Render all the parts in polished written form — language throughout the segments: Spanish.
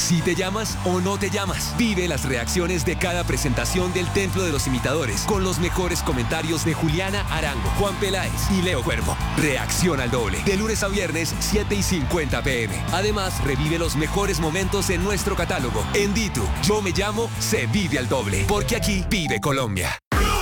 ¿Sí te llamas o no te llamas? Vive las reacciones de cada presentación del Templo de los Imitadores con los mejores comentarios de Juliana Arango, Juan Peláez y Leo Cuervo. Reacción al doble. De lunes a viernes, 7:50 p.m. Además, revive los mejores momentos en nuestro catálogo. En Ditu, Yo Me Llamo, se vive al doble. Porque aquí vive Colombia.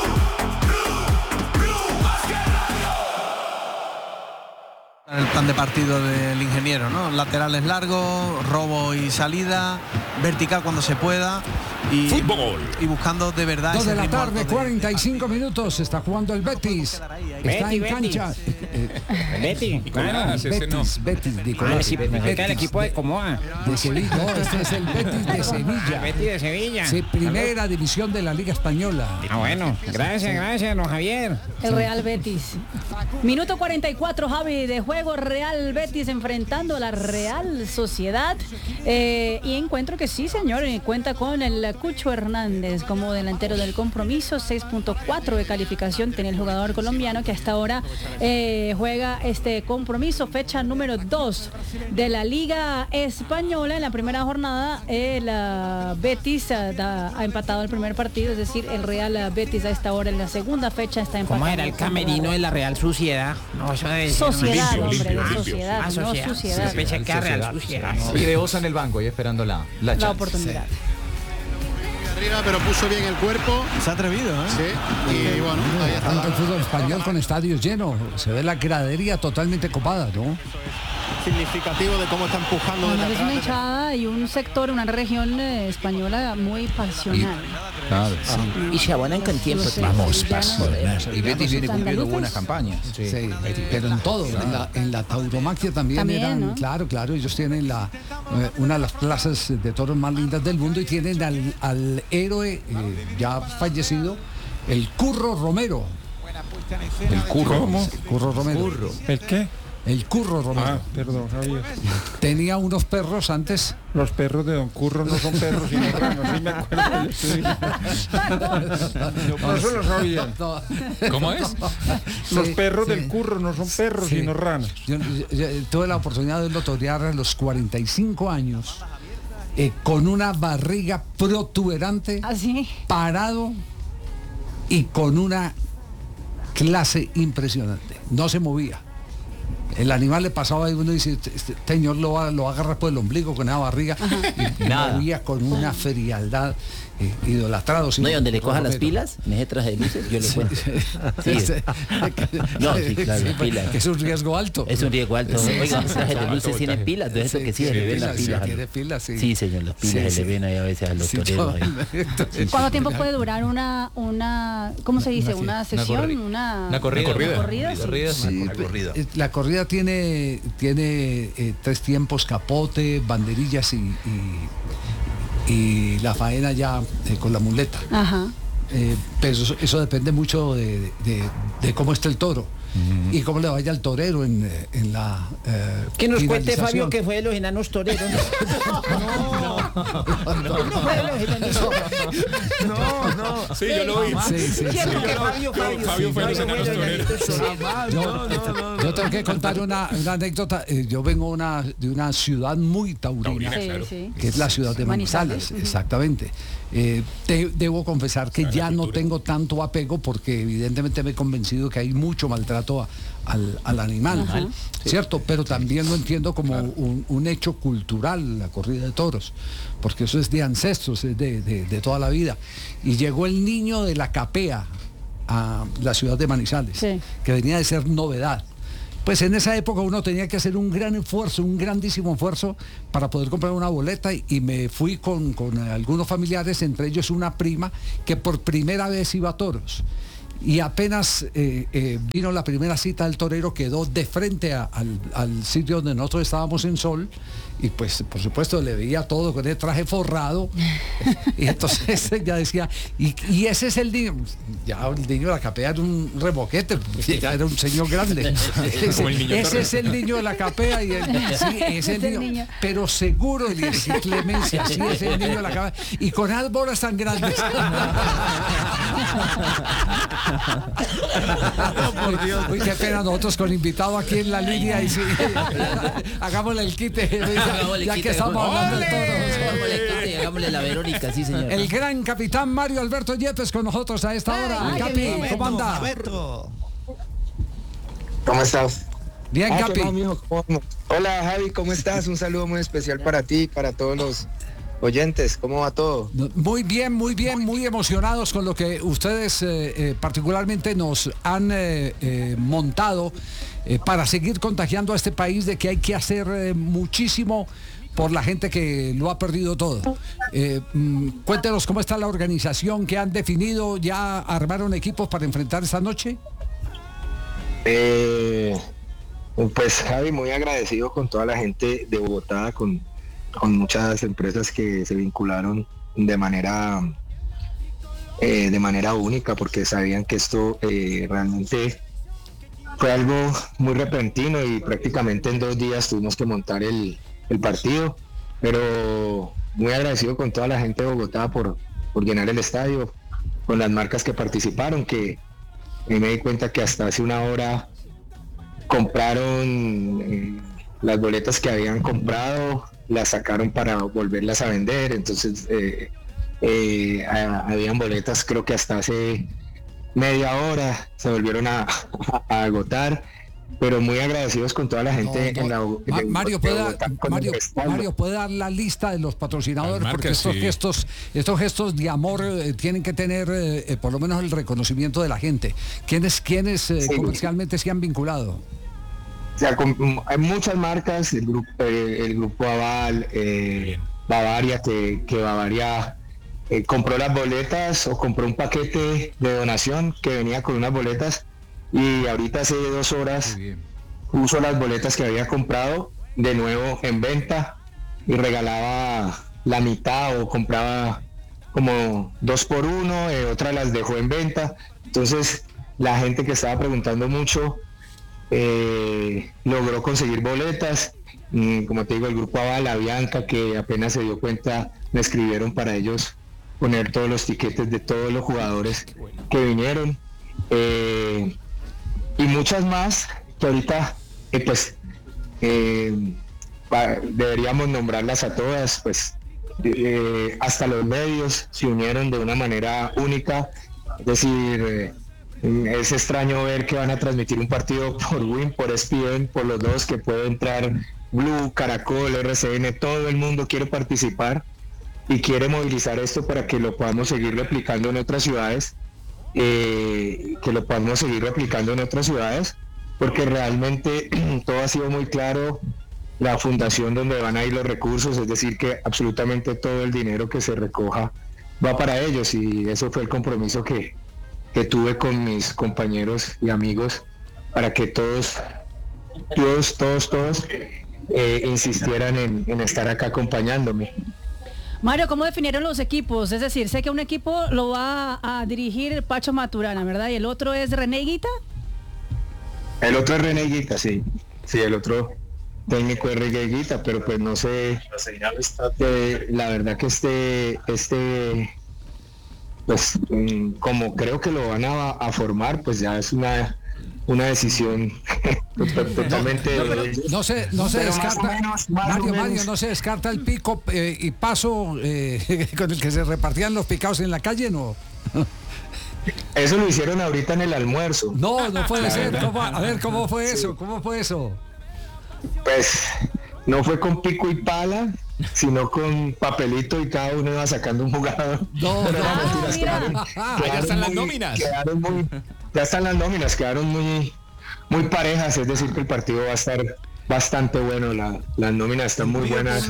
El plan de partido del ingeniero, ¿no? Laterales largos, robo y salida, vertical cuando se pueda y fútbol. Y buscando de verdad 2 de la tarde, 45 minutos, está jugando el Betis. Está en cancha. Betis, claro. Betis, Nicolás. El equipo de Comoa. De Sevilla, no, este es el Betis de Sevilla. Betis de Sevilla. Sí, primera división de la Liga Española. Ah, bueno, gracias, don Javier. El Real Betis. Minuto 44, Javi, de juego. Real Betis enfrentando a la Real Sociedad y encuentro que sí, señor, cuenta con el Cucho Hernández como delantero del compromiso. 6.4 de calificación tiene el jugador colombiano que hasta ahora juega este compromiso, fecha número 2 de la Liga Española. En la primera jornada la Betis ha empatado el primer partido, es decir, el Real Betis a esta hora en la segunda fecha está empatado. ¿Cómo era el camerino de la Real Sociedad? No, eso es Sociedad, limpio, hombre, de limpio. sociedad, no suciedad. Real Sociedad. Y de Osa en el banco y esperando la oportunidad. Arriba, pero puso bien el cuerpo. Se ha atrevido, ¿eh? Sí, y bueno, ahí está. Tanto el fútbol español con estadios llenos, se ve la gradería totalmente copada, ¿no? Significativo de cómo está empujando desde Es atrás. una hinchada y un sector, una región española muy pasional. Claro, Y se abonan con tiempo. Vamos, y Betis viene cumpliendo buenas campañas. Sí, pero en todo, en la tauromaquia también eran, ¿no? claro, ellos tienen una de las plazas de toros más lindas del mundo y tienen al héroe ya fallecido, el Curro Romero. El Curro. ¿Cómo? Curro Romero. ¿El qué? El Curro Romero. Ah, perdón, Javier. Tenía unos perros antes. Los perros de Don Curro no son perros sino ranos, sí me acuerdo. No se lo sabía. ¿Cómo es? Los perros del Curro no son perros sino ranas. Yo tuve la oportunidad de verlo torear a los 45 años con una barriga protuberante, ¿Así? parado y con una clase impresionante. No se movía. El animal le pasaba y uno dice, este señor lo agarra por el ombligo con esa barriga y movía con una frialdad, idolatrado. No, y donde le cojan las pilas, en ese traje de luces, yo le cuento. No, sí, claro, las pilas. Que es un riesgo alto. Es un riesgo alto. Oiga, el traje de luces tiene pilas, de eso que sí se le ven las pilas. Sí, señor, las pilas se le ven ahí a veces a los toreros. ¿Cuánto tiempo puede durar una ¿cómo se dice? ¿Una sesión? ¿Una corrida? La corrida tiene 3 tiempos: capote, banderillas y la faena ya con la muleta. Ajá. Pero eso depende mucho de cómo esté el toro y cómo le vaya al torero en la que nos cuente Fabio que fue de los enanos toreros. No. Sí, yo lo vi. Fabio fue de los enanos toreros. Yo tengo que contar una anécdota. Yo vengo de una ciudad muy taurina, que es la ciudad de Manizales, exactamente. Debo confesar que ya no tengo tanto apego porque evidentemente me he convencido que hay mucho maltrato al animal, ¿cierto? Pero también lo entiendo como un hecho cultural, la corrida de toros, porque eso es de ancestros, es de toda la vida. Y llegó el niño de la Capea a la ciudad de Manizales, que venía de ser novedad. Pues en esa época uno tenía que hacer un gran esfuerzo, un grandísimo esfuerzo para poder comprar una boleta y me fui con algunos familiares, entre ellos una prima que por primera vez iba a toros. Y apenas vino la primera cita del torero, quedó de frente al sitio donde nosotros estábamos en Sol, y pues por supuesto le veía todo con el traje forrado, y entonces ya decía, y ese es el niño. Ya el niño de la Capea era un reboquete, ya era un señor grande. Ese es el niño de la Capea, y es el niño, pero seguro, y Clemencia, sí es el niño de la Capea, y con las bolas tan grandes. Por Dios. Uy, qué pena, nosotros con invitado aquí en la línea y sí. Hagámosle el quite. Ya que estamos hablando de toros. Hagámosle la Verónica, sí, señor. El gran capitán Mario Alberto Yepes con nosotros a esta hora. Capi, ¿cómo anda? ¿Cómo estás? Bien, Capi. Hola, Javi, ¿cómo estás? Un saludo muy especial para ti y para todos los oyentes. ¿Cómo va todo? Muy bien, muy emocionados con lo que ustedes particularmente nos han montado para seguir contagiando a este país de que hay que hacer muchísimo por la gente que lo ha perdido todo. Cuéntenos cómo está la organización que han definido. ¿Ya armaron equipos para enfrentar esta noche? Pues Javi, muy agradecido con toda la gente de Bogotá, con muchas empresas que se vincularon de manera única, porque sabían que esto realmente fue algo muy repentino y prácticamente en 2 días tuvimos que montar el partido, pero muy agradecido con toda la gente de Bogotá por llenar el estadio, con las marcas que participaron, que me di cuenta que hasta hace una hora compraron las boletas que habían comprado, las sacaron para volverlas a vender, entonces habían boletas creo que hasta hace media hora se volvieron a agotar, pero muy agradecidos con toda la gente. Mario, ¿puede dar la lista de los patrocinadores? Porque estos gestos de amor tienen que tener por lo menos el reconocimiento de la gente. ¿Quiénes comercialmente se han vinculado? O sea, hay muchas marcas, el grupo Aval, Bavaria, que Bavaria compró las boletas o compró un paquete de donación que venía con unas boletas, y ahorita hace 2 horas puso las boletas que había comprado de nuevo en venta y regalaba la mitad o compraba como 2 por 1, otras las dejó en venta. Entonces la gente que estaba preguntando mucho logró conseguir boletas. Como te digo, el grupo Aval, la Bianca, que apenas se dio cuenta, me escribieron para ellos poner todos los tiquetes de todos los jugadores que vinieron, y muchas más que ahorita deberíamos nombrarlas a todas, pues hasta los medios se unieron de una manera única. Es decir, es extraño ver que van a transmitir un partido por Win, por ESPN, por los dos, que puede entrar Blue, Caracol, RCN, todo el mundo quiere participar y quiere movilizar esto para que lo podamos seguir replicando en otras ciudades, porque realmente todo ha sido muy claro. La fundación donde van a ir los recursos, es decir, que absolutamente todo el dinero que se recoja va para ellos, y eso fue el compromiso que tuve con mis compañeros y amigos, para que todos insistieran en estar acá acompañándome. Mario, ¿cómo definieron los equipos? Es decir, sé que un equipo lo va a dirigir Pacho Maturana, ¿verdad? ¿Y el otro es René Higuita? El otro es René Higuita, sí. Sí, el otro técnico es René Higuita, pero pues no sé, la verdad que pues como creo que lo van a formar, pues ya es una decisión totalmente. No se descarta, Mario, no se descarta el pico y paso con el que se repartían los picados en la calle, ¿no? Eso lo hicieron ahorita en el almuerzo. No puede ser. A ver, ¿cómo fue eso? ¿Cómo fue eso? Pues no fue con pico y pala, sino con papelito, y cada uno iba sacando un jugador. Ya están las nóminas. Quedaron muy parejas, es decir, que el partido va a estar bastante bueno, las nóminas están muy buenas.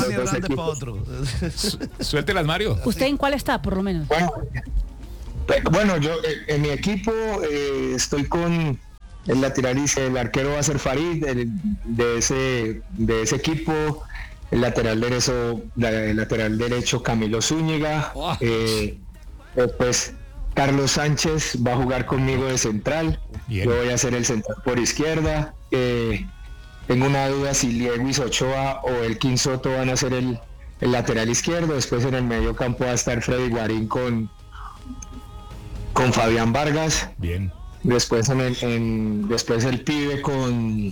Suéltelas, Mario. ¿Usted en cuál está, por lo menos? Bueno, yo en mi equipo estoy con el lateral, el arquero va a ser Farid, de ese equipo. El lateral derecho Camilo Zúñiga. Pues Carlos Sánchez va a jugar conmigo de central. Bien. Yo voy a ser el central por izquierda. Tengo una duda si Lewis Ochoa o Elkin Soto van a ser el lateral izquierdo. Después en el medio campo va a estar Freddy Guarín con con Fabián Vargas. Bien. Después después el pibe con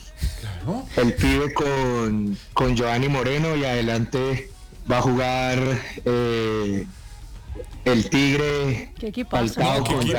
Giovanni Moreno, y adelante va a jugar el Tigre Falcao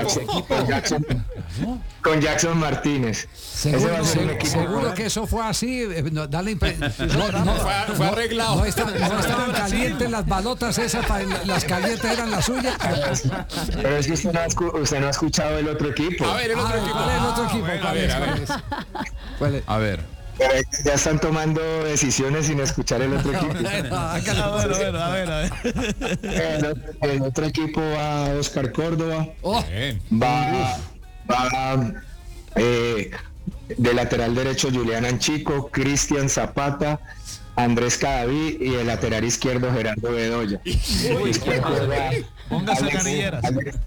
con Jackson Martínez. Seguro que eso fue así. Da la impresión. Fue arreglado. No estaban calientes las balotas esas, las calientes eran las suyas. Pero es que usted no ha escuchado el otro equipo. A ver, el otro equipo. ¿Cuál es el otro equipo? ¿Cuál es? A ver. Ya están tomando decisiones sin escuchar el otro equipo. A ver. El otro equipo va Oscar Córdoba. Va de lateral derecho Julián Anchico, Cristian Zapata, Andrés Cadaví, y el lateral izquierdo Gerardo Bedoya. Póngase canilleras.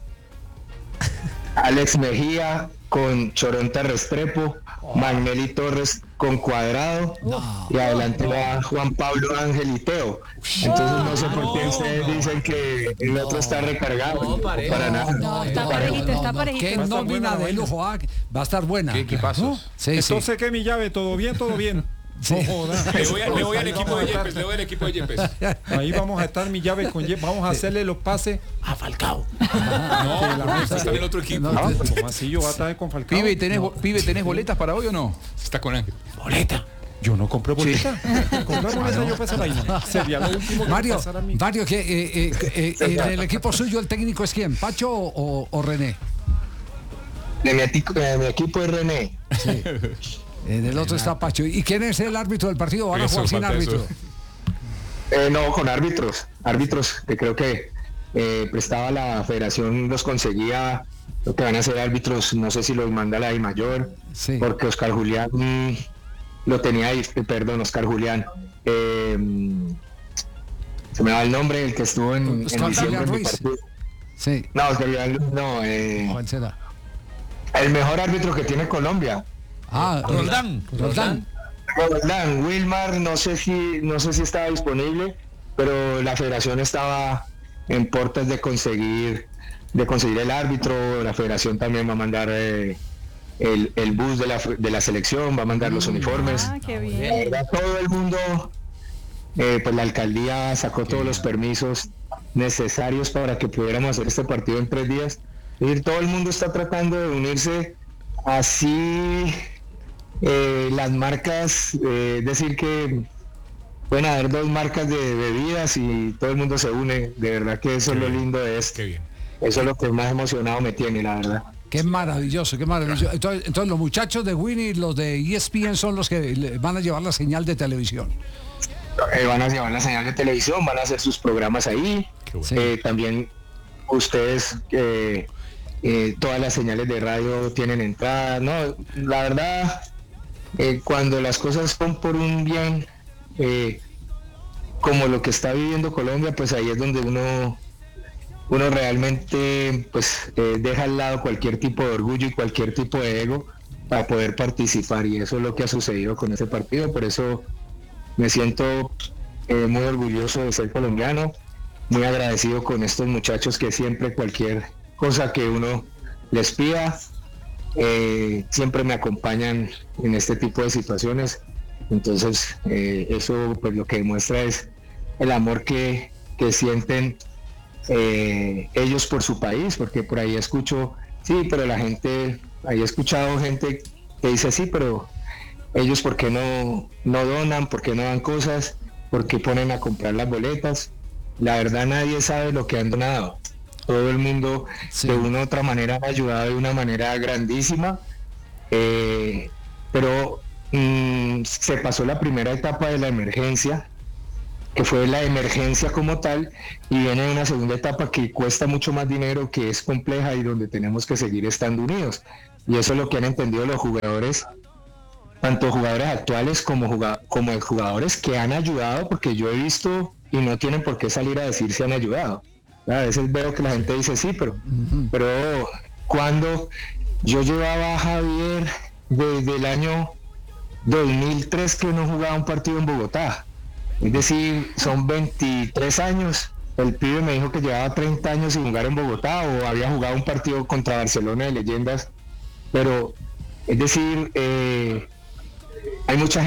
Alex Mejía con Choronta Restrepo, Magnelli Torres con Cuadrado, y adelante va Juan Pablo Ángel y Teo. Entonces no sé por qué ustedes dicen que el otro está recargado. Para nada. No, está parejito. Qué nómina de lujo, va a estar buena. Qué equipazos. Sí, Entonces, ¿qué mi llave? ¿Todo bien? Sí. Le voy al equipo de Yepes. Ahí vamos a estar mi llave con Yepes. Vamos a hacerle los pases a Falcao. No, está en el otro equipo. ¿Cómo así yo voy a estar con Falcao? Pibe, ¿tenés boletas para hoy o no? Está con Ángel. ¿Boleta? Yo no compré boleta. Comprar boleta yo para vaina. Sería lo último que Mario, pasara a mí. en el equipo suyo, ¿el técnico es quién? ¿Pacho o René? De mi equipo es René. Sí. En el otro está Pacho. ¿Y quién es el árbitro del partido? ¿Van a jugar sin árbitro? No, con árbitros, que creo que prestaba la federación, los conseguía. Lo que van a ser árbitros, no sé si los manda la DIMAYOR, porque Oscar Julián lo tenía ahí, Oscar Julián, se me va el nombre, el que estuvo en diciembre en mi partido. Sí. No, Oscar Julián no, el mejor árbitro que tiene Colombia. Roldán. Wilmar, no sé si estaba disponible, pero la federación estaba en portas de conseguir el árbitro. La federación también va a mandar el bus de la selección, va a mandar los uniformes. Qué bien. La verdad, todo el mundo, pues la alcaldía sacó todos los permisos necesarios para que pudiéramos hacer este partido en 3 días. Es decir, todo el mundo está tratando de unirse. Así las marcas, decir que pueden haber 2 marcas de bebidas y todo el mundo se une. De verdad que eso es lo lindo de esto. Eso es lo que más emocionado me tiene, la verdad. Qué maravilloso. Entonces los muchachos de Winnie, los de ESPN, son los que van a llevar la señal de televisión. Van a llevar la señal de televisión, van a hacer sus programas ahí. También ustedes, todas las señales de radio tienen entrada. No, la verdad, cuando las cosas son por un bien, como lo que está viviendo Colombia, pues ahí es donde uno realmente pues deja al lado cualquier tipo de orgullo y cualquier tipo de ego para poder participar, y eso es lo que ha sucedido con este partido. Por eso me siento muy orgulloso de ser colombiano, muy agradecido con estos muchachos que siempre cualquier cosa que uno les pida, siempre me acompañan en este tipo de situaciones. Entonces eso pues lo que demuestra es el amor que sienten ellos por su país, porque por ahí escucho, sí, pero la gente, ahí he escuchado gente que dice, sí, pero ellos por qué no donan, por qué no dan cosas, por qué ponen a comprar las boletas. La verdad, nadie sabe lo que han donado. Todo el mundo de una u otra manera han ayudado de una manera grandísima, pero se pasó la primera etapa de la emergencia, que fue la emergencia como tal, y viene una segunda etapa que cuesta mucho más dinero, que es compleja y donde tenemos que seguir estando unidos. Y eso es lo que han entendido los jugadores, tanto jugadores actuales como jugadores que han ayudado, porque yo he visto y no tienen por qué salir a decir si han ayudado. A veces veo que la gente dice sí, pero cuando yo llevaba a Javier desde el año 2003 que no jugaba un partido en Bogotá, es decir, son 23 años el pibe me dijo que llevaba 30 años sin jugar en Bogotá o había jugado un partido contra Barcelona de leyendas, pero es decir, hay mucha